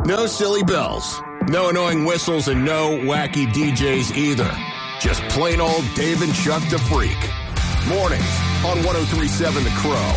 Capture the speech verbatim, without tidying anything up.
No silly bells, no annoying whistles, and no wacky D Js either. Just plain old Dave and Chuck the Freak. Mornings on one oh three point seven The Crow.